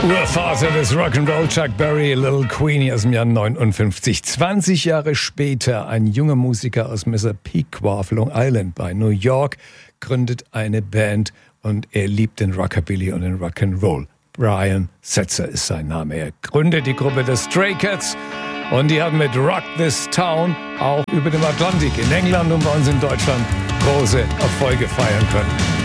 Urvater des Rock'n'Roll, Chuck Berry, Little Queenie aus dem Jahr 59. 20 Jahre später, ein junger Musiker aus Massapequa, Long Island bei New York, gründet eine Band und er liebt den Rockabilly und den Rock'n'Roll. Brian Setzer ist sein Name. Er gründet die Gruppe der Stray Cats und die haben mit Rock This Town auch über dem Atlantik in England und bei uns in Deutschland große Erfolge feiern können.